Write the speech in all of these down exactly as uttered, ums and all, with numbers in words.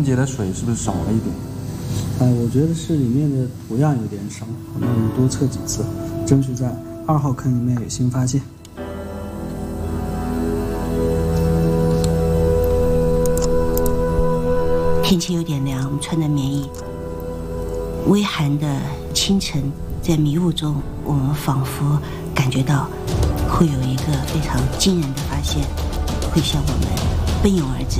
溶解的水是不是少了一点？ 呃，我觉得是里面的土样有点少，那我们多测几次，争取在二号坑里面有新发现。 天气有点凉，我们穿着棉衣。微寒的清晨，在迷雾中，我们仿佛感觉到会有一个非常惊人的发现会向我们奔涌而至。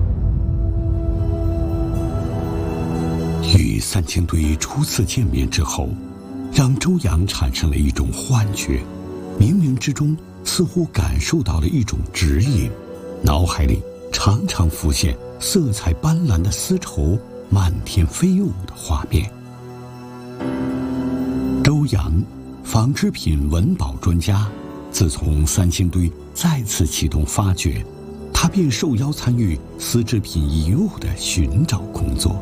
与三星堆初次见面之后，让周洋产生了一种幻觉，冥冥之中似乎感受到了一种指引，脑海里常常浮现色彩斑斓的丝绸漫天飞舞的画面。周洋，纺织品文保专家，自从三星堆再次启动发掘，他便受邀参与丝织品遗物的寻找工作。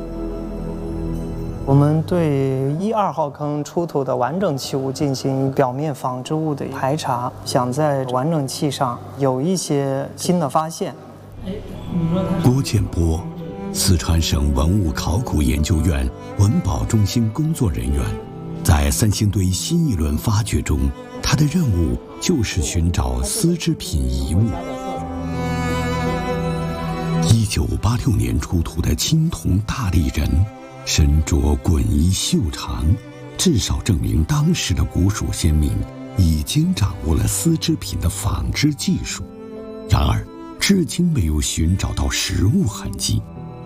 我们对一二号坑出土的完整器物进行表面纺织物的排查，想在完整器上有一些新的发现。 郭建波，四川省文物考古研究院文保中心工作人员，在三星堆新一轮发掘中，他的任务就是寻找丝织品遗物。一九八六年出土的青铜大立人，身着滚衣袖长，至少证明当时的古蜀先民已经掌握了丝织品的纺织技术。然而至今没有寻找到实物痕迹。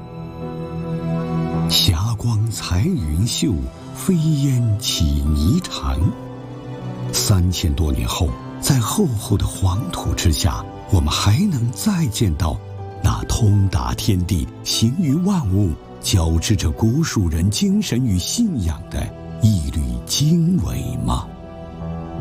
霞光彩云秀，飞烟起霓裳。三千多年后，在厚厚的黄土之下，我们还能再见到那通达天地、行于万物、交织着古蜀人精神与信仰的一缕经纬吗？